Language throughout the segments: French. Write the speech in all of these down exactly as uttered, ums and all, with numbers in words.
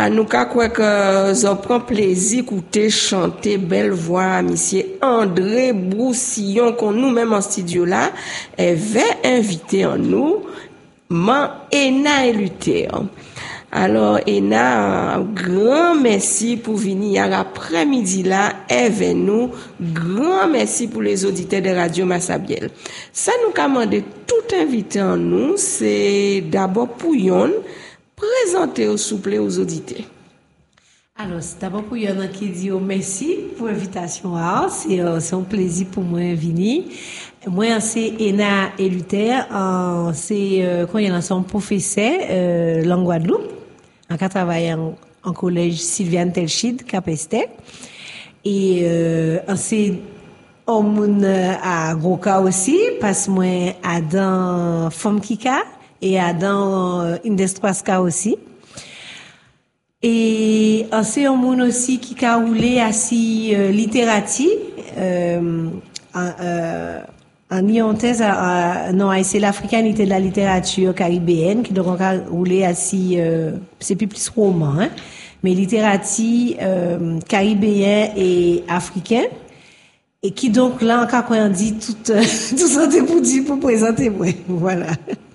Ah, nous ka quoi que j'en prends plaisir écouter chanter belle voix monsieur André Broussillon qu'on nous même en studio là et va inviter en nous man Ena et Luther. Alors Ena, grand merci pour venir après-midi là avec nous. Grand merci pour les auditeurs de Radio Massabielle. Ça nous commande tout invité en nous, c'est d'abord pour yon présenter au souple aux auditeurs. Alors, c'est d'abord pour Yana qui dit oh, merci pour l'invitation. C'est, euh, c'est un plaisir pour moi de venir. Moi, c'est Ena et Luther. Euh, c'est euh, quand il y a un professeur euh, langue Guadeloupe, en qui travaille en, en collège Sylviane Telchid, Capestet. Et euh, c'est un monde à Groka aussi, parce que moi, à dans Femme Kika et à dans euh, Indestraska aussi. Et c'est un monde aussi qui a roulé à si euh, littérature euh, en euh, en niantaise non c'est l'africanité de la littérature caribéenne qui donc a roulé à si euh, c'est plus plus roman hein, mais littérature euh, caribéen et africain et qui donc là encore quand on dit tout euh, tout ça pour dire pour présenter moi voilà.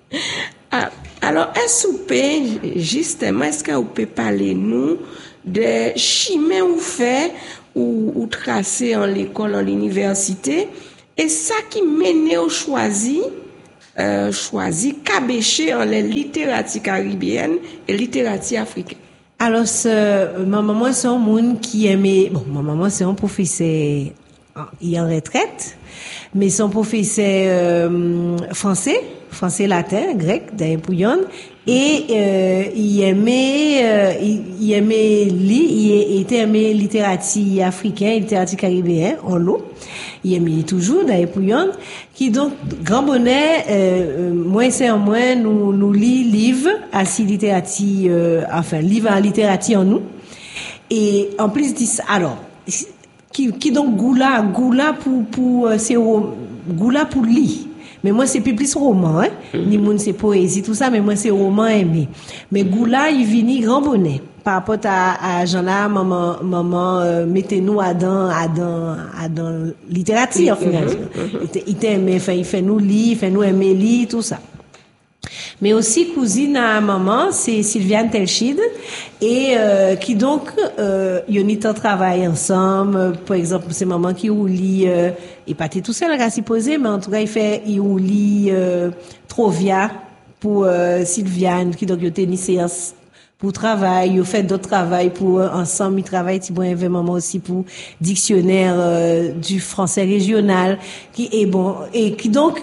Ah, alors, est-ce que vous pouvez, justement, est-ce que vous pouvez parler nous de chemin ou fait ou, ou tracé en l'école, en l'université, et ça qui mène au choisi, euh, choisi, cabéché en la littérature caribéenne et littérature africaine? Alors, ce, ma maman, c'est un monde qui aimait, bon, ma maman, c'est un professeur, il est en retraite, mais son professeur euh, français, français, latin, grec, d'ailleurs Pouillon, et euh, il aimait, euh, il, il aimait lire, il était aimé littérature africaine, littérature caribéenne, en l'eau. Il aimait toujours d'ailleurs Pouillon, qui donc grand bonnet, euh, moins c'est en moins nous nous lit livres à si littérature, euh, enfin livres en littérature en nous, et en plus dit alors. Qui, qui donc goula goula pour pour c'est goula pour lire mais moi c'est plus plus roman hein mm-hmm. Ni moun c'est poésie tout ça mais moi c'est roman aimé mais goula il vini grand bonnet par rapport à à Jean-là maman maman euh, mettez-nous à dans à dans à dans littérature mm-hmm. Finalement mm-hmm. il t'aime enfin il fait nous lire il fait nous aimer lire tout ça. Mais aussi cousine à maman, c'est Sylviane Telchid et euh, qui donc euh yoni tant travaille ensemble. Par exemple, c'est maman qui ou lit euh, et pas tout seul à s'y poser, mais en tout cas il fait il ou lit euh, Trovia pour euh, Sylviane qui donc yote ni séance pour travail, il fait d'autres travail pour euh, ensemble, il travaille ti bon avec maman aussi pour dictionnaire euh, du français régional qui est bon et qui donc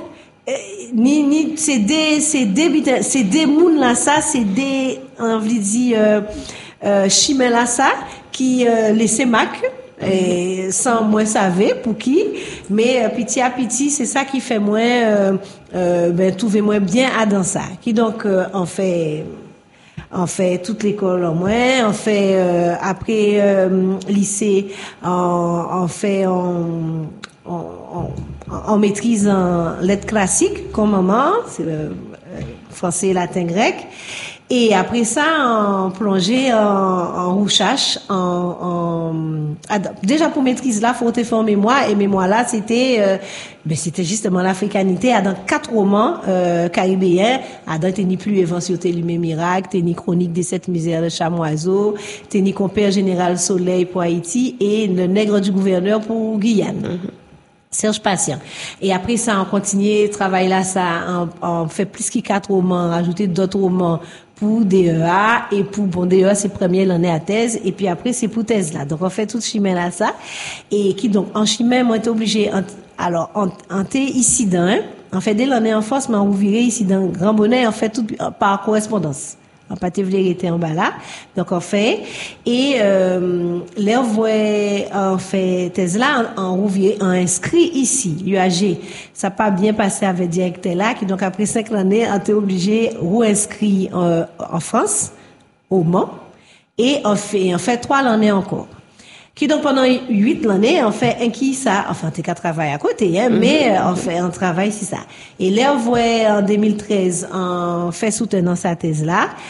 ni ni c'est des c'est des c'est des moun là ça c'est des on veut dire euh, euh chimè là ça qui euh, les semac et sans moi savait pour qui mais euh, petit à petit c'est ça qui fait moins euh, euh, ben trouver moins bien à dans ça qui donc euh, en fait on fait toute l'école en moins, on fait euh, après euh, lycée, on, on fait on, on, on, on maîtrise en lettres classiques comme maman, c'est le français, latin, grec. Et après ça, on plongeait en, en recherche, en, en, déjà pour maîtrise là, faut te faire mémoire, et mémoire là, c'était, euh, ben, c'était justement l'africanité, à dans quatre romans, euh, caribéens, à dans t'es ni plus évention, t'es l'humain miracle, t'es ni chronique des sept misères de chamoiseau, t'es ni compère général soleil pour Haïti, et le nègre du gouverneur pour Guyane. Mm-hmm. Serge Patient. Et après ça, on continue, travail là, ça, on, on fait plus que quatre romans, rajouter d'autres romans pour D E A, et pour, bon, D E A, c'est premier l'année à thèse, et puis après, c'est pour thèse là. Donc, on fait tout chimè là, ça. Et qui, donc, en chimè, moi, t'es obligé, en, alors, en, en t'es ici dans, en fait, dès l'année en force, mais on vous virez ici dans Grand Bonnet, on fait tout par correspondance. En pâté vérité en bas là. Donc, on fait, et, euh, là, on voit, on fait thèse là, on rouvrier, on inscrit ici, l'U A G. Ça n'a pas bien passé avec directeur là, qui donc, après cinq années, on était obligé, réinscrit, euh, en France, au Mans, et on fait, on fait trois l'année encore. Qui donc pendant huit l'année, on fait un qui ça, enfin t'es qu'à travailler à côté, hein, mm-hmm. mais euh, on fait un travail c'est ça. Et là on voit en deux mille treize, on fait soutenant sa thèse là.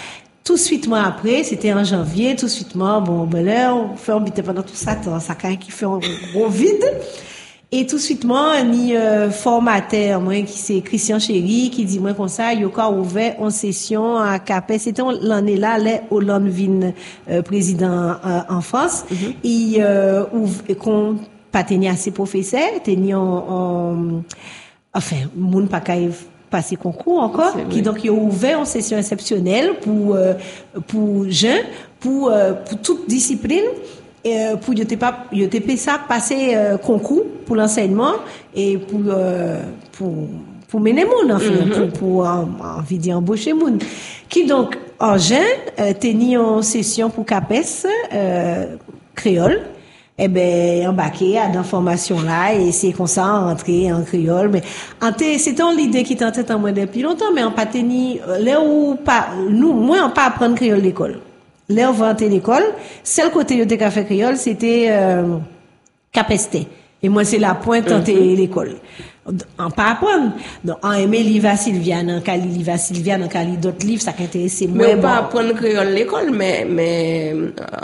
tout de suite moi après, c'était en janvier, tout de suite moi, bon, ben là, on fait habiter pendant tout ça, ça quand qui fait un gros vide. Et tout de suite moi, ni euh, formateur, moi qui c'est Christian Chéri qui dit moi comme ça, il y a ouvert en session à Capet, c'était l'année là, les Hollande vin euh, président euh, en France, mm-hmm. et euh, qu'on pas tenir assez professeurs, tenir en, en enfin, moun pas passer concours encore, qui donc il a ouvert en session exceptionnelle pour euh, pour jeunes, pour euh, pour toute discipline. Euh, pour yote pas yote ça passer euh, concours pour l'enseignement et pour euh, pour pour mener moun en fait mm-hmm. pour pour envie dire embaucher moun qui donc en juin euh, teni en session pour CAPES euh, créole eh ben embarqué à dans formation là et c'est comme ça entrer en créole mais c'était l'idée qui tentait en moi depuis longtemps mais en pas teni là où pas nous moi on pas apprendre créole l'école. Là, on va entrer l'école. Seul côté où t'es fait créole, c'était euh, Capesté. Et moi, c'est la pointe mm-hmm. entrer l'école. En pas apprendre. Donc, en aimer Liva Sylviane, en Cali Liva Sylviane, en Cali d'autres livres, ça qui intéressait moi. Mais on pas apprendre créole l'école, mais mais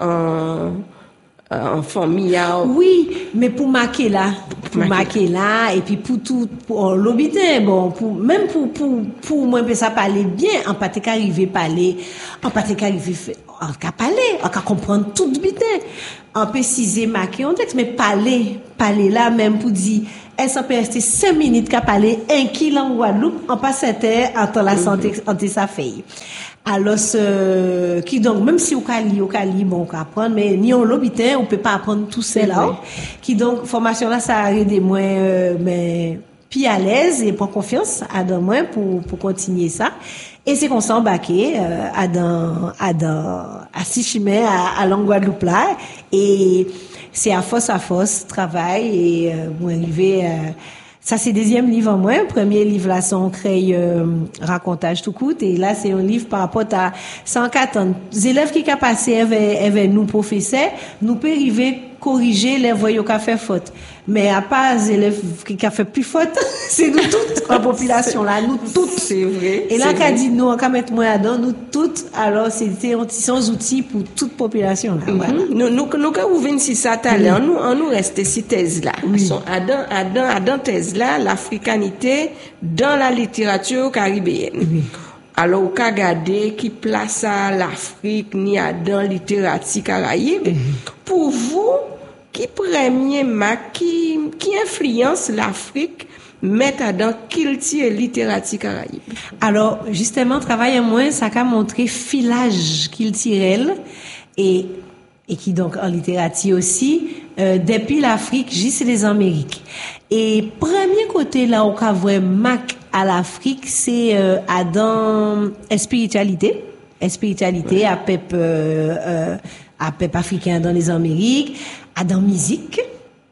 en en famille. Oui, mais pour marquer là, pour marquer là, et puis pour tout, pour l'obiter, bon, pour même pour pour pour moi, ça parler bien, en pas qu'arriver parler, en pas qu'arriver en qu'à parler, en qu'à comprendre tout bien, en préciser marquer en texte, mais parler, parler là même pour dire, elle s'en peut rester cinq minutes qu'à parler un kilo en Guadeloupe, en pas cette heure, en la santé, en sa fille. Alors, euh, qui donc, même si au Cali, au Cali, bon, on peut apprendre, mais ni on l'obité, on peut pas apprendre tout ça là. Oui. Qui donc, formation là, ça a aidé moi, euh, mais, puis à l'aise et prendre confiance à dans moi pour, pour continuer ça. Et c'est qu'on s'est embarqué, euh, à dans, à dans, à Sichimé, à, à Languadeloupe là. Et c'est à force à force, travail et, euh, bon, arrivé, euh, ça, c'est deuxième livre en moins. Premier livre, là, c'est on crée, euh, racontage tout court. Et là, c'est un livre par rapport à cent quatre ans. Les élèves qui ont passé avec, avec nous, professeurs, nous peut arriver corriger les voyous qui ont fait faute. Mais à part les élèves qui ont fait plus faute, c'est nous toutes, la population là, nous toutes. C'est vrai. Et là, qu'a dit nous, on va mettre moins dedans, nous toutes, alors c'était sans outils pour toute population là. Mm-hmm. Voilà. Nous, nous, nous, quand vous venez si ça talent, mm-hmm. nous, on nous reste si thèse là. Oui. Sont, à dans, à dans, à dans thèse là, l'africanité dans la littérature caribéenne. Oui. Alors, on peut regarder qui place à l'Afrique ni à dans littérature caraïbe. Mm-hmm. Pour vous, qui premier marque, qui, qui influence l'Afrique, mettre à dans culture et littérature caraïbe? Alors, justement, travail à moi, ça a montré filage culturel et, et qui donc en littérature aussi, euh, depuis l'Afrique jusqu'à les Amériques. Et premier côté là, où on voit marque à l'Afrique, c'est, euh, à dans la spiritualité. La spiritualité, ouais. à peuple, euh, euh, à peuple africain dans les Amériques, à dans musique.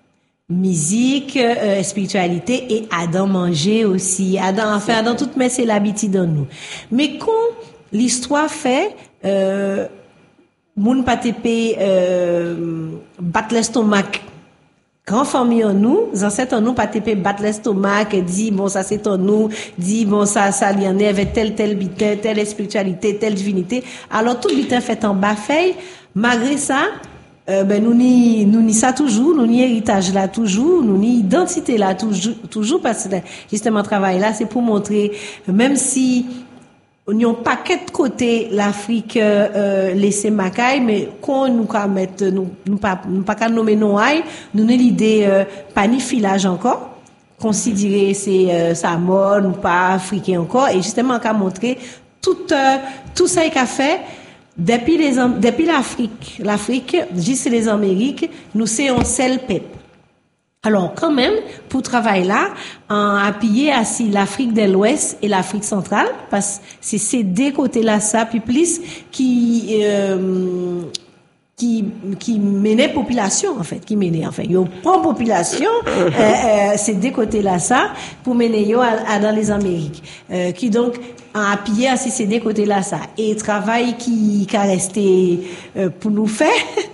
Musique, euh, spiritualité et Adam manger aussi. Adam, enfin, Adam toute mais c'est l'habitude dans nous. Mais quand l'histoire fait, euh, moun pas te paye, euh, battre l'estomac. Grand famille en nous, ancêtres en nous, pas te paye battre l'estomac, dit, bon, ça c'est en nous, dit, bon, ça, ça, il y en a avec tel, tel bitin, telle spiritualité, telle divinité. Alors, tout bitin fait en bas feuille, malgré ça, Euh, ben nous ni nous ni ça toujours, nous ni héritage là toujours, nous ni identité là toujours toujours parce que justement travail là c'est pour montrer même si on y a un paquet de côté l'Afrique euh, laisser macaille mais qu'on nous ka mettre nous nous pas nous pas qu'à nommer non aïe nous n'a l'idée euh, pas ni filage encore considérer c'est euh, sa mort ou pas africain encore et justement qu'a montrer tout euh, tout ça qu'a fait. Depuis les, depuis l'Afrique, l'Afrique, jusqu'à les Amériques, nous c'est un seul peuple. Alors, quand même, pour travailler là, en appuyé à si l'Afrique de l'Ouest et l'Afrique centrale, parce que c'est ces deux côtés-là, ça, puis plus, qui, euh, qui, qui menait population, en fait, qui menait, enfin, il y a une population, euh, euh, c'est deux côtés-là, ça, pour mener, yo, à, à, dans les Amériques, euh, qui donc, en appuyé à ces deux côtés-là, ça, et travail qui, qui a resté, euh, pour nous faire,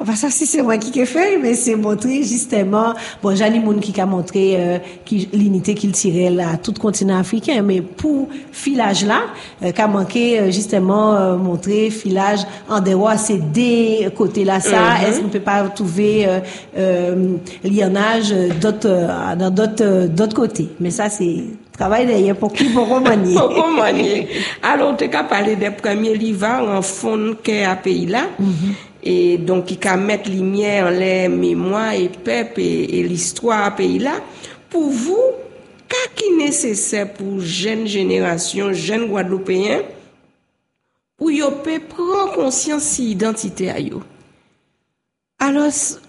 pas ça si c'est moi qui ai fait, mais c'est montrer justement, bon, Jani Moun qui a montré euh, qui, l'unité qu'il tirait là, tout continent africain, mais pour filage là, euh, qu'a manqué euh, justement euh, montrer filage en dehors, c'est des côtés là, ça, mm-hmm. Est-ce qu'on peut pas trouver euh, euh, lionnage d'autres, euh, dans d'autres, euh, d'autres côtés, mais ça c'est travail d'ailleurs pour qui pour remanier. Pour remanier. Alors, tu as parlé des premiers livres en fond qu'est à pays là. Mm-hmm. Et donc, qui a mettre lumière en les mémoires et peuple et, et l'histoire à pays là. Pour vous, qu'est-ce qui est nécessaire pour jeune génération, jeunes Guadeloupéens, pour y prendre conscience de l'identité à eux? Alors,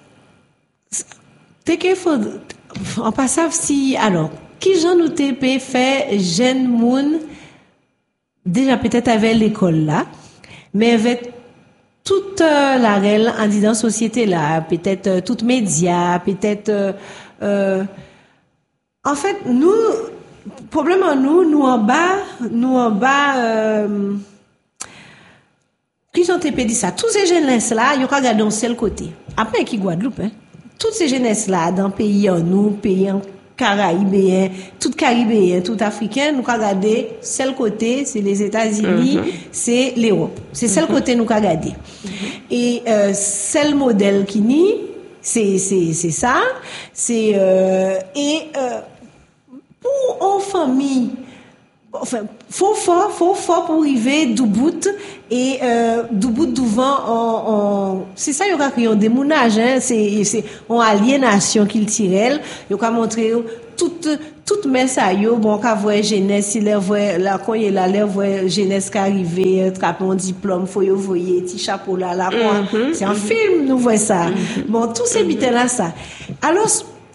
t'es qu'il faut, en passant si, alors, qui j'en nous t'ai fait jeune moun, déjà peut-être avec l'école là, mais avec toute euh, la règle en disant société là, peut-être euh, toute média, peut-être, euh, euh, en fait, nous, problème en nous, nous en bas, nous en bas, euh, qui j'en t'ai dit ça, tous ces jeunesses là, ils ont regardé d'un seul côté. Après, qui Guadeloupe, hein, toutes ces jeunesses là, dans pays en nous, pays en Caraïbéen, tout Caribéen, tout Africain, nous regarder, seul côté, c'est les États-Unis, mm-hmm. c'est l'Europe. C'est seul mm-hmm. côté nous regarder. Mm-hmm. Et euh, seul modèle qui nie, c'est c'est c'est ça, c'est euh, et euh, pour une famille, enfin, faut fort, faut fort pour arriver du bout et euh, du bout devant on, on c'est ça il y aura créé un démounage hein, c'est c'est en aliénation qu'il tirait, il a montré toute toute mes ça yo bon qu'a voir jeunesse il voit la quand il là l'air voir jeunesse qui arrivé attraper un diplôme faut yo voyer petit chapeau là là mm-hmm. C'est un mm-hmm. film nous voit ça mm-hmm. Bon tous ces bitins là ça alors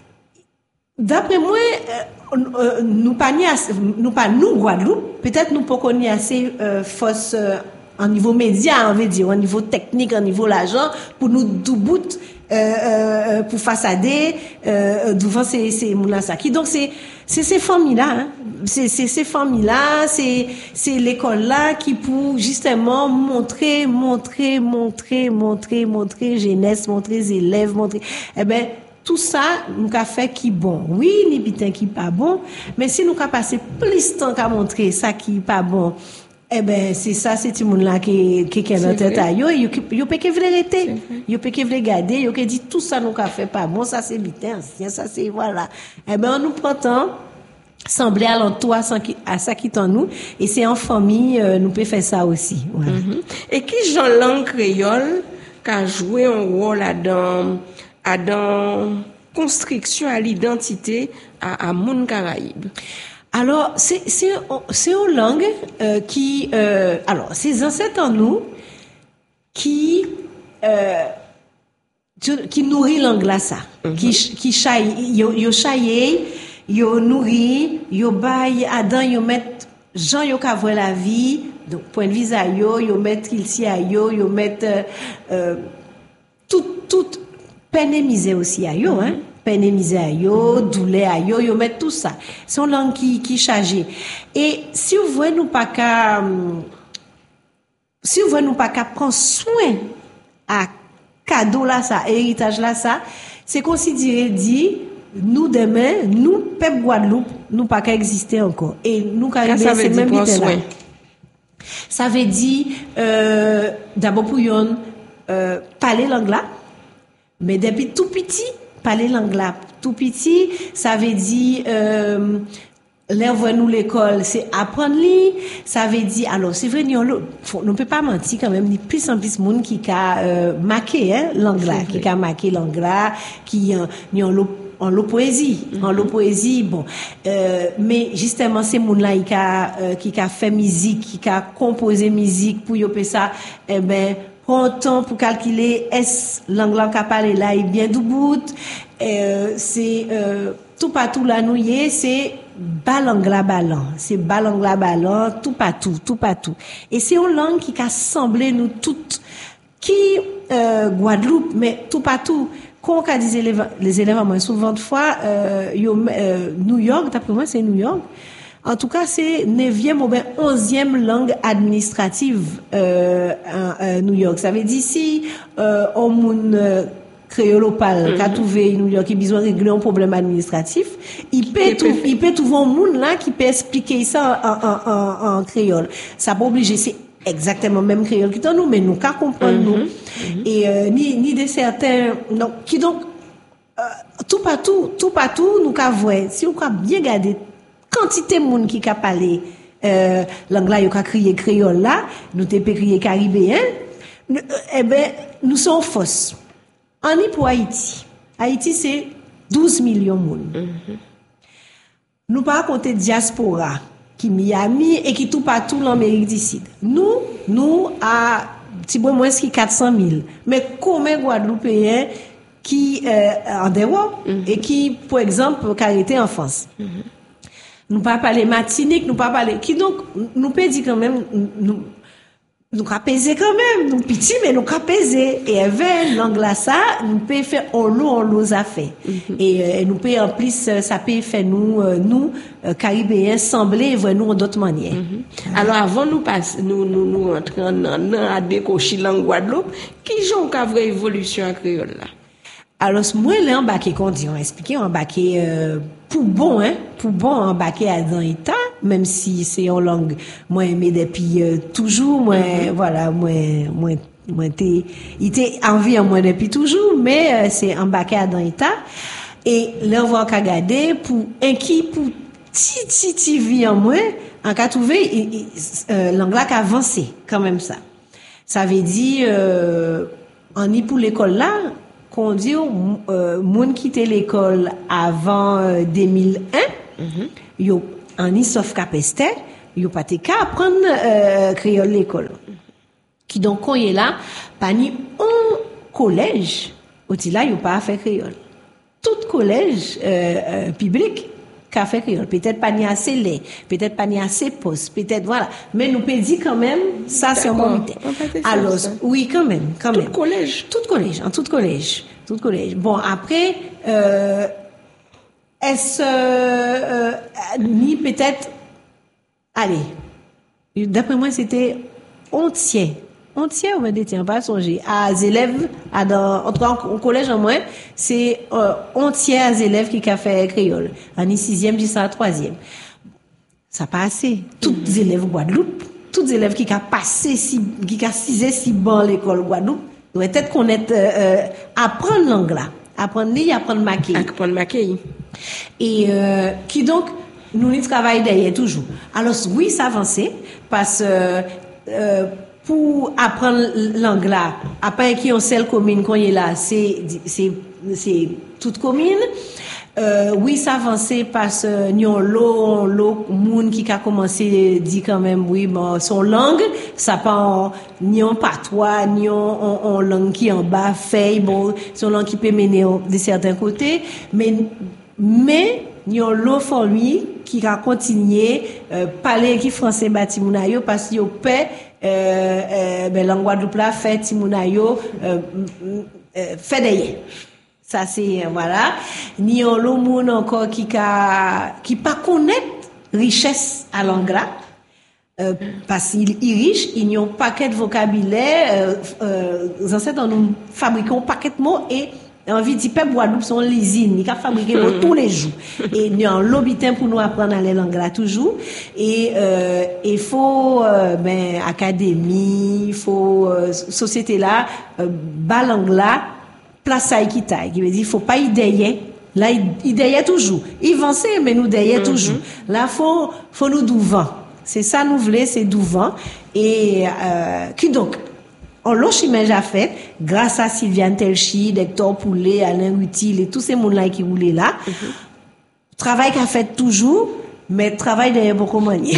d'après moi euh, euh, nous pas ni assez, nous pas nous Guadeloupe peut-être nous pas connait assez euh, force euh, en niveau média on veut dire au niveau technique au niveau l'argent pour nous tout bout euh, euh, pour façader euh, devant ces ces moulins ça qui donc c'est c'est ces familles là hein. c'est c'est ces familles là c'est c'est l'école là qui pour justement montrer montrer montrer montrer montrer jeunesse montrer élèves montrer eh ben tout ça nous qu'a fait qui bon oui ni bitin qui pas bon mais si nous qu'a passé plus de temps qu'à montrer ça qui pas bon eh ben c'est ça c'est tout monde là qui qui qui dans tête yo yo yo peut que veut arrêter yo peut que veut garder yo que dit tout ça nous qu'a fait pas bon ça c'est bitin ancien ça c'est voilà eh ben on nous prend temps sembler à l'entour à ça qui t'en nous et c'est en famille euh, nous peut faire ça aussi voilà. Mm-hmm. Et qui Jean langue créole qui a joué un rôle là-dedans à dans construction à l'identité à à Moun Caraïbe. Alors c'est c'est c'est une langue euh, qui euh, alors ces ancêtres en nous qui euh, qui nourrit langue là ça mm-hmm. qui qui chaille yo yo chaillé yo nourrit yo bail Adam yo mettre gens yo ka voir la vie donc point de vue à yo yo mettre ici à yo yo mettre euh, tout tout peine et misère aussi à yo hein peine et misère à yo douleur à yo yo mettre tout ça c'est une langue qui qui chargée et si vous voyez nous pas qu'à si vous voyez nous pas qu'à prendre soin à cadeau là ça héritage là ça c'est considéré dit nous demain nous peuple Guadeloupe nous pas qu'à exister encore et nous Caribéens c'est même là ça veut dire euh, d'abord pour yon euh, parler langue là mais depuis tout petit parler langue là tout petit ça veut dire euh, l'envoyer nous l'école c'est apprendre li ça veut dire alors c'est vrai nous on peut pas mentir quand même ni plus en plus monde qui a euh, marqué hein langue là qui a marqué langue là qui ni en en la poésie mm-hmm. en la poésie bon euh, mais justement ces monde là qui a euh, qui a fait musique qui a composé musique pour yo ça eh ben prend temps pour calculer est langue là qu'a parler là est bien du bout euh, c'est euh, tout partout là nous y est c'est bas langue là ballon c'est bas langue là ballon tout partout tout partout et c'est une langue qui a semblé nous toutes qui euh, Guadeloupe mais tout partout quand on dit les, les élèves moi souvent de fois euh, yo, euh, New York d'après moi c'est New York en tout cas c'est neuvième ou bien onzième langue administrative euh, à, à New York ça veut dire si euh, on moun euh, créolopal qui a trouvé New York qui besoin de régler un problème administratif, il peut tout, il peut trouver un monde là qui peut expliquer ça en, en, en, en créole. Ça pas obligé, c'est exactement même créole qui dans nous, mais nous qu'à comprendre mm-hmm. nous mm-hmm. et euh, ni ni de certains donc qui donc euh, tout partout tout partout nous qu'à voir si on a bien garder quantité de monde qui qu'a parler euh, l'anglais yo qu'a crier créole là, nous te peut crier caribéen, eh ben nous sommes fausses. En y pour Haïti. Haïti, c'est douze millions de monde. Mm-hmm. Nous pas compter diaspora qui Miami et qui tout partout l'Amérique du Sud. Nous, nous, à, petit peu moins que quatre cent mille. Mais combien de Guadeloupéens qui, euh, en dehors, mm-hmm. et qui, par exemple, qui arrêté en France. Mm-hmm. Nous pas parler Martinique, nous pas parler, qui donc, nous peut dire quand même, nous, nous qu'a pesé quand même, nous petits, mais nous qu'a pesé. Et avec l'anglais ça, nous peut faire en lot, en lot ça fait. Mm-hmm. Et euh, nous peut en plus, ça peut faire nous, euh, nous, euh, Caribéens, sembler voir nous en d'autres manières. Mm-hmm. Alors avant nous passer, nous, nous, nous entrer dans, à décocher langue Guadeloupe, qui j'en qu'a vraie évolution en créole là? Alors, moi, là, embarqué, qu'on dit, on expliqué, embarqué, euh, pour bon, hein, pour bon, embarqué à dans l'état, même si c'est en langue, moi, aimé depuis, euh, toujours, moi, mm-hmm. voilà, moi, moi, moi, t'es, il était envie en moi depuis toujours, mais, euh, c'est embarqué à dans l'état. Et, là, on va regarder, pour, un qui, pour, ti, ti, ti, vie en moi, en cas trouvé, euh, l'anglais a avancé, quand même ça. Ça veut dire, euh, on y pour l'école là, qu'on dit euh moun quitter l'école avant euh, deux mille un mm-hmm. yo en y sauf capeste yo pas té ka apprendre euh, créole l'école qui donc quand est là pas ni un collège au là yo pas fait créole tout collège euh, euh, public qu'a fait créole peut-être pas ni assez lait peut-être pas ni assez poste peut-être voilà mais nous peut dire quand même ça c'est un moment alors oui quand même quand tout même collège tout collège en tout collège tout collège bon après euh, est-ce euh, euh, ni peut-être allez d'après moi c'était entier entier on va dire tiens pas songer à élèves à dans en tout cas au collège en moins c'est euh, entier à élèves qui a fait créole en sixième dix ça troisième ça pas assez tous les mm-hmm. élèves Guadeloupe tous les élèves qui a passé si qui a six si bon l'école Guadeloupe doit être connaître euh, euh, apprendre l'anglais apprendre lire apprendre maquiller apprendre maquiller et euh, qui donc nous y travaillons derrière toujours alors oui ça avancer parce que euh, pour apprendre l'anglais après qui on seule commune qu'on est là c'est c'est c'est toute commune euh, oui ça avancer parce que nous l'eau l'eau monde qui a commencé dit quand même oui bon son langue ça pas ni en patois ni en, en, en langue qui en bas fait bon son langue qui peut mener de certains côtés mais mais ni en l'eau for lui qui a continué euh, parler qui français bâtiment parce qu'il peut euh euh ben langue Guadeloupe là fait timounayo euh, euh fait d'ailleurs ça c'est voilà ni on le monde encore qui ka qui pas connaître richesse à l'anglais euh, parce qu'il est riche il n'y a un paquet de vocabulaire euh, euh, les ancêtres nous fabriquons un paquet de mots et envie de peuple Guadeloupe sont l'usine il a fabriqué tous les jours et il y a un lobitin pour nous apprendre à l'anglais toujours et euh, il faut euh, ben académie il faut euh, société là euh, bas l'anglais place ça qui taille qui veut dire il faut pas y derrière là il derrière toujours il avance mais nous derrière mm-hmm. toujours là faut faut nous devant c'est ça nous voulons c'est devant et euh, qui donc on l'a déjà fait grâce à Sylviane Telchi, Hector Poulet, Alain Rutil et tous ces monde-là qui roulaient là. Mm-hmm. Travail qu'a fait toujours, mais travail derrière beaucoup manier.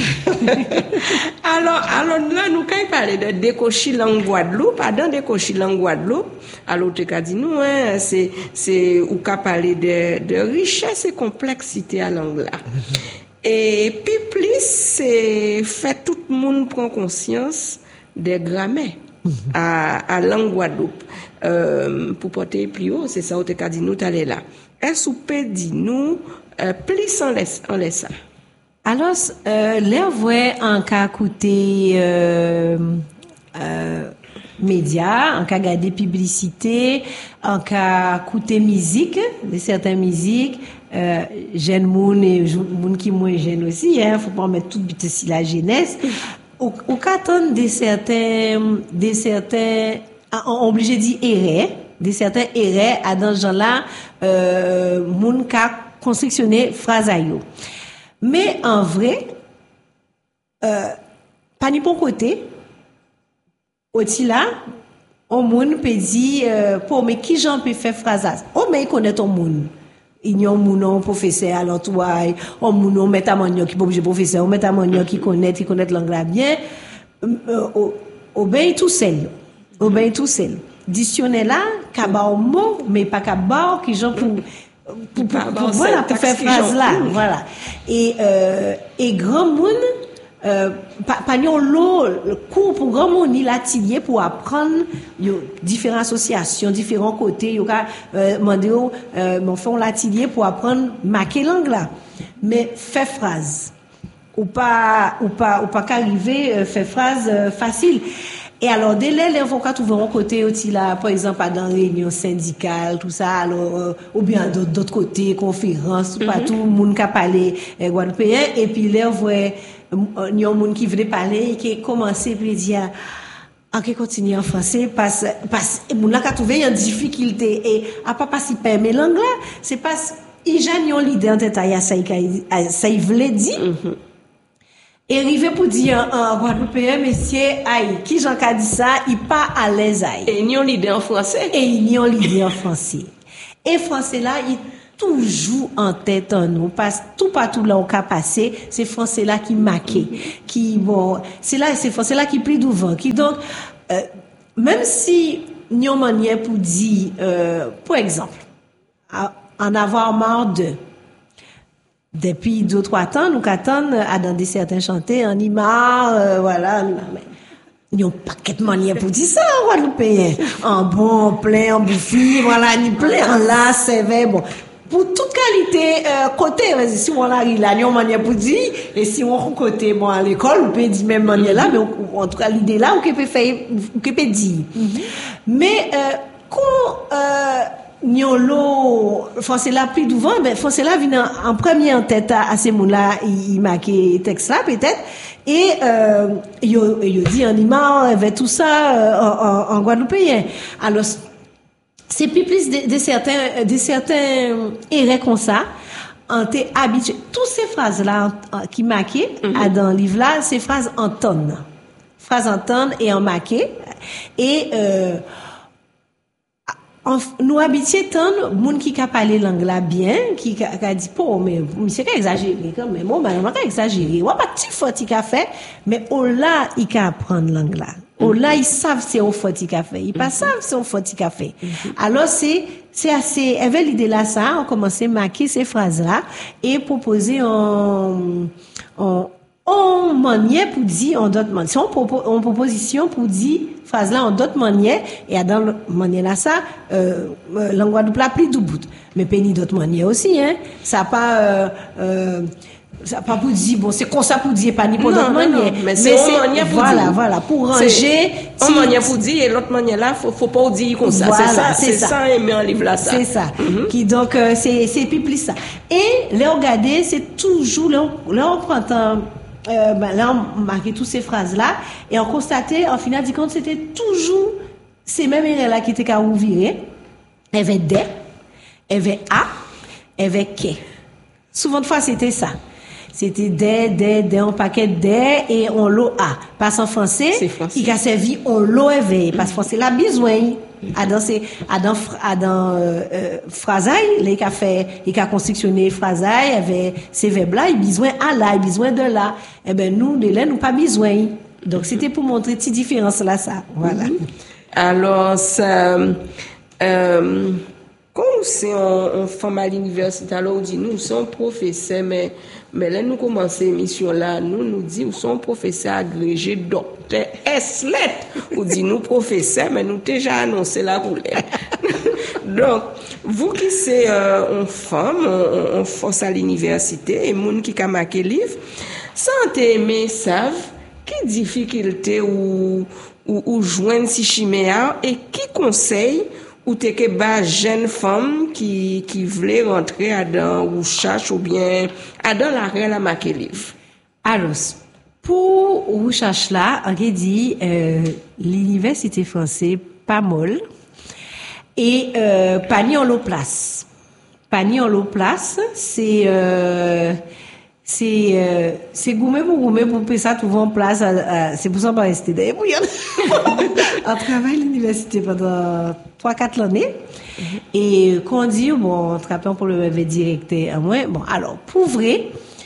alors, alors là, nous quand parler de décocher langue Guadeloupe, dans décocher langue Guadeloupe, alors tu as dit nous, hein, c'est c'est ou qu'a parler de de richesse et complexité à langue là. Mm-hmm. Et puis plus c'est fait tout le monde prend conscience des grammaires. à à langue Guadeloupe euh, pour porter plus haut c'est ça on te dit nous t'aller là est-ce ou peut dire nous euh, plus en laisse en laisse ça alors euh, les voix en cas coûter euh, euh, médias, en cas regarder publicité, en cas écouter musique, de certaines musiques, euh, jeune moun et moun qui moins jeune aussi, hein, faut pas mettre tout bite si la jeunesse. Au, au cas de certains, de certains, on obligé dire erreur, de certains erreurs à dans ce genre-là, euh, moun ka constructionner phrase à yo. Mais en vrai, euh, pas ni bon côté, aussi là, on moun peut dire, euh, pour mais qui j'en peut faire phrase à, oh mais il connaît ton moun. Il y a un moun, professeur, alors toi, on moun, on met à mon qui peut obligé professeur, on met à mon qui connaît, qui connaît l'anglais bien, euh, obéit tout seul. Obéit tout seul. Dictionnaire là, kaba au mot, mais pas kaba qui j'en pour, pour, pour, pour, voilà, pour faire phrase là, voilà. Et, euh, et grand moun, euh, pas yon l'eau, le cours pour grand monde, il atelier pour apprendre, yo, différentes associations, différents côtés, yo, euh, mandé, euh, mon fait, on l'atelier pour apprendre, marquer langue là. Mais, fait phrase. Ou pas, ou pas, ou pas qu'arriver, euh, fait phrase, euh, facile. Et alors, dès les avocats trouveront côté aussi là, par exemple, dans réunion syndicale, tout ça, alors, euh, ou bien d'autres, d'autres côtés, conférences, mm-hmm. pas tout le monde qui a parlé, euh, guadeloupéen, et puis là, vous voyez, il y a un monde qui voulait parler, et qui a commencé, puis dire, en qui continue en français, parce, parce, et moun la ka trouvé une difficulté, et, à pas parce qu'il permet l'anglais, c'est parce, il j'en a l'idée en tête, à ça, ça, il voulait dire, mm-hmm. Et arrivé pour dire en Guadeloupéen, monsieur, aïe, qui j'en a dit ça, il pas à l'aise, aïe. Et ils ont l'idée en français. Et ils ont l'idée en français. Et français là, il toujours en tête en nous, parce que tout partout là où on a passé, c'est français là qui marqué, qui, bon, c'est là, c'est français là qui plie devant, qui donc, euh, même si, nous avons une manière pour dire, euh, par exemple, en avoir marre de, depuis deux, trois temps, nous attendons à dans des certains chanter, en imar, euh, voilà, mais, il y a un paquet de manières pour dire ça, en Guadeloupéen. En bon, en plein, en bouffi, voilà, ni plein, en là, c'est vrai, bon. Pour toute qualité, euh, côté, si on arrive là, il y a une manière pour dire, et si on côté, bon, à l'école, on peut dire même manière là, mais on, en tout cas, l'idée là, on peut faire, on peut dire. Mm-hmm. Mais, euh, quand, euh, Niolo, français là plus devant, mais français là vient en, en premier en tête à, à ces mots-là, il, il marquait texte là peut-être, et euh, il il dit en imam, avec tout ça euh, en, en, en guadeloupéen. Alors c'est plus plus de, de certains de certains erreurs comme ça. On t'est habitué. Toutes ces phrases là qui marquaient mm-hmm. dans le livre là, ces phrases en tonne, phrases en tonne et en marqué et euh, nous habitués tant monde qui a parlé l'anglais bien qui a dit pour mais monsieur qui exagéré quand même moi madame pas exagéré ouais pas petit faute qui a fait mais au là il a apprendre l'anglais au là ils savent c'est au faute qui a fait ils pas savent c'est au faute qui a fait alors c'est c'est assez avec l'idée là ça on commençait à marquer ces phrases là et proposer en en en manière pour dire en d'autres manières. Si on propose en proposition pour dire phrase là en d'autres manières et dans la manière là ça euh langue de plat plus du bout mais péni d'autres manières aussi hein ça pas euh, euh ça pas pour dire bon c'est comme ça pour dire pas ni pour d'autres manières mais c'est une manière pour voilà dire. Voilà pour ranger une manière pour dire et l'autre manière là faut faut pas dire comme ça voilà, c'est ça c'est, c'est ça, ça aimer en livre là ça c'est ça mm-hmm. Qui donc euh, c'est c'est plus ça et les regarder c'est toujours là on prend temps Euh, ben là, on marquait toutes ces phrases-là, et on constatait, en final du compte, c'était toujours ces mêmes erreurs-là qui étaient qu'à ouvrir. Il y avait des, il y avait a, il y avait que. Souvent de fois, c'était ça. C'était des, des, des, un paquet des, et on l'eau a. Parce en français, il a servi on l'eau éveillé. Parce que français, la besoin. À dans ces, à dans, à dans, euh, euh, phrasaille, il a fait, il a constructionné phrasaille, avec ces verbes-là, il a besoin à là, il a besoin de là. Eh ben, nous, de là, nous pas besoin. Donc, c'était pour montrer cette différence-là, ça. Voilà. Alors, ça, euh, quand c'est en, en femme à l'université, alors on dit, nous sommes professeurs, mais, mais là, nous commençons l'émission là, nous nous dit, nous sommes professeurs agrégés, docteur, S-lettre. On dit, nous professeurs, mais nous déjà annoncé la roulette. Donc, vous qui c'est, euh, une femme, on, on force à l'université, et moun qui a marqué livre, sans t'aimer, savent, quelle difficulté ou, ou ou joindre si chiméa et qui conseille ou t'es que ba jeune femme qui qui voulait rentrer à dans ou cherche ou bien à dans la réelle à marquer livre. Alors, pour recherche là, on dit euh, l'université française pas molle et euh, pas ni en l'eau place. Pas ni en l'eau place, c'est euh, c'est euh, c'est gourmet pour gourmet pour payer ça tout en place. À, à, c'est pour ça qu'on va rester d'ailleurs. On travaille à l'université pendant trois quatre années. Mm-hmm. Et quand on dit bon, on travaille pour le directeur à moi. Bon, alors pour vrai.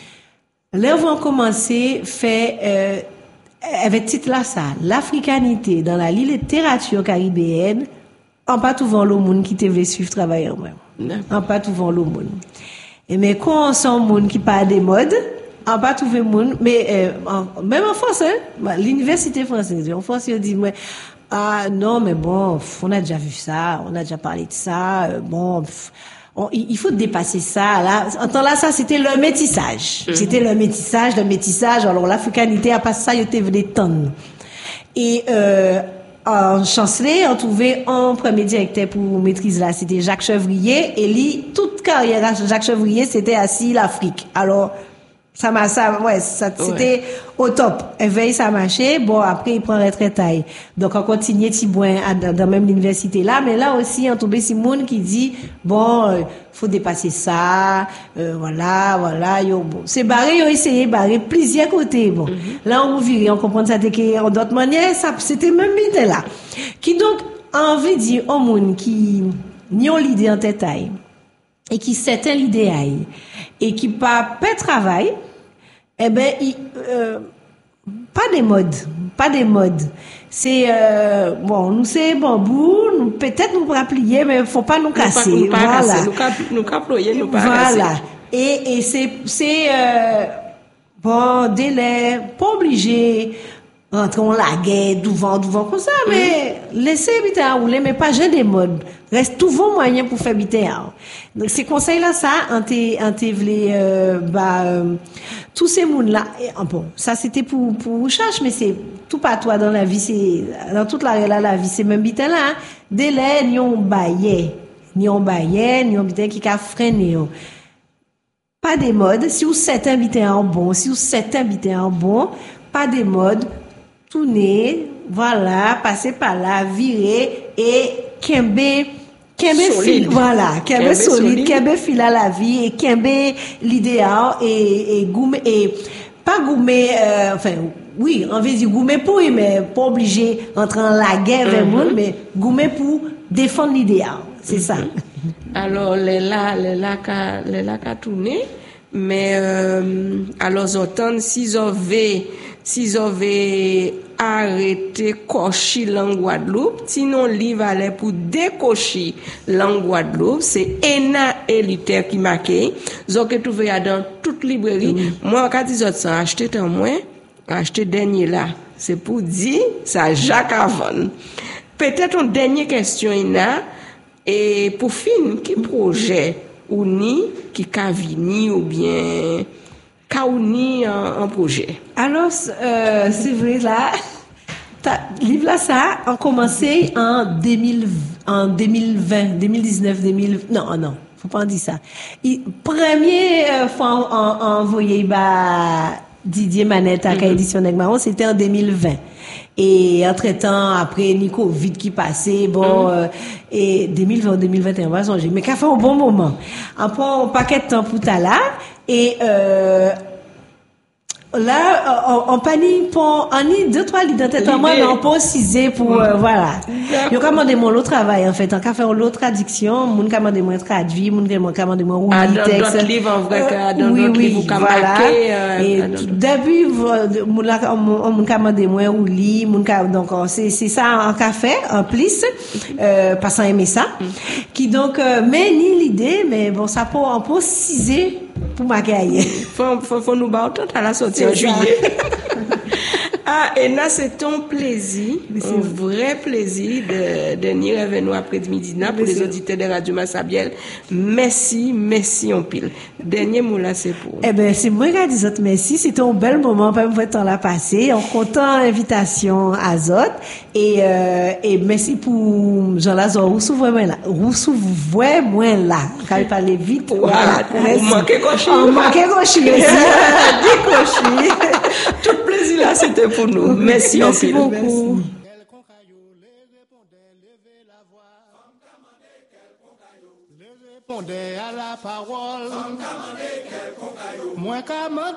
Là, on va commencer faire euh, avec titre là ça, l'africanité dans la littérature caribéenne, en pas tout le monde qui te veut suivre travailler en même. En pas tout le monde. Et mais quand on sent monde qui parle des modes, en pas tout le monde, mais euh, en, même en France, hein, l'université française, en France, ils disent moi ah non mais bon, on a déjà vu ça, on a déjà parlé de ça, euh, bon. Pff, On, il faut dépasser ça. Là, en temps là, ça, c'était le métissage. Mm-hmm. C'était le métissage, le métissage. Alors, l'africanité, à part ça, il était venu tonnes. Et, euh, en chanceler, on trouvait un premier directeur pour maîtrise là, c'était Jacques Chevrier. Et lui, toute carrière à Jacques Chevrier, c'était assis l'Afrique. Alors, ça m'a, ça, ouais, ça, c'était ouais. Au top. Éveille, ça marchait. Bon, après, il prend retraite. Donc, on continue Tibouin dans, dans même l'université là. Mais là aussi, on tombait Simone qui dit, bon, euh, faut dépasser ça, euh, voilà, voilà, yo, bon. C'est barré, yo essayé, barré plusieurs côtés, bon. Mm-hmm. Là, on vire, on comprend ça, que, en d'autres manières, ça, c'était même idée là. Qui donc, a envie de dire au monde qui, n'y ont l'idée en tête, et qui s'éteint l'idée, et qui pas pas travail, eh ben, il, euh, pas des modes, pas des modes. C'est, euh, bon, nous c'est bambou, nous, peut-être nous pourra plier, mais faut pas nous casser. Nous pas, nous voilà. Pas casser, nous cap, nous caployer, nous pas voilà. casser. Voilà. Et, et c'est, c'est, euh, bon, délai, pas obligé, rentrer en la guerre, devant, devant, comme ça, mm. mais laissez habiter à rouler, mais pas j'ai des modes. Reste tout vos moyens pour faire habiter à. Donc, ces conseils-là, ça, en t'es, en t'es vlé, euh, bah, euh, tous ces mondes-là, et, bon, ça, c'était pour, pour recherche, mais c'est tout pas toi dans la vie, c'est, dans toute la, la, la vie, c'est même bitin là, hein. Délai, ni on baillait, ni on baillait, ni on bitin qui a freiné, pas des modes, si vous êtes invité en bon, si vous êtes invité en bon, pas des modes, tourner, voilà, passer par là, virer, et kembe, kembe fil, voilà, kembe solide, kembe fil à la vie, et kembe l'idéal, et, et goumer, et pas goumer, euh, enfin, oui, on veut dire goumer pour, mais pas obligé d'entrer en la guerre vers mm-hmm. monde, mais goumer pour défendre l'idéal, c'est mm-hmm. ça. Alors, les là, les là, les là, qu'a tourné, mais, euh, alors, autant, s'ils avaient, s'ils avaient arrêté cocher l'en Guadeloupe, sinon, livre allait pour décocher l'en Guadeloupe, c'est Ena Élitaire qui marquait, donc, que tu veux dans toute librairie. Mm. Moi, quand ils ont acheté un moins, acheté dernier là, c'est pour dire, ça, Jacques Avon. Peut-être une dernière question, Ena, et pour finir, qui projet ou ni qui cavini ou bien kaouni en, en projet? Alors, euh, c'est vrai là, livre là ça a commencé en deux mille, en deux mille vingt, deux mille dix-neuf, deux mille, non, non, faut pas en dire ça. Il, première fois en, en envoyé bah Didier Manette à mm-hmm. édition Negmaron, c'était en deux mille vingt. Et entre-temps, après, ni Covid qui passait, bon, mm. euh, et deux mille vingt, deux mille vingt et un, on va changer. Mais qu'a fait un bon moment. On prend un paquet de temps pour ta là, et, euh, là, on, on panique pour, on y deux, trois l'identité en moi, mais on peut ciser pour, euh, voilà. Yo commandé mon l'autre travail, en fait. En cas faire l'autre traduction, moun commandé moi traduit, moun commandé moi ou ah, dans d'autres livres, en vrai, que dans d'autres livres, vous commandez, et début, moun commandé moi ou lit, moun donc, c'est, c'est ça en café, en plus, euh, passant aimer ça. Qui donc, euh, mais ni l'idée, mais bon, ça peut, on peut ciser pour ma carrière. Faut, faut, faut nous battre à la sortie en juillet. Ah, et là, c'est ton plaisir, un vrai plaisir de, de venir avec nous après-midi pour les auditeurs de Radio Massabielle. Merci, merci en pile. Dernier mot là, c'est pour. Eh ben, c'est moi qui ai dit merci. C'était un bel moment, pas me temps la passer. On content invitation à Zot. Et, euh, et merci pour Jean-Lazare Rousseau, vraiment là. Rousseau, vraiment là. Quand il parlait vite. Voilà. Merci. On manquait cochi. On manquait cochi, merci. Dis cochi. Tout plaisir là, c'était pour nous. Merci, merci en pile. beaucoup. Répondez à la parole. Moins qu'à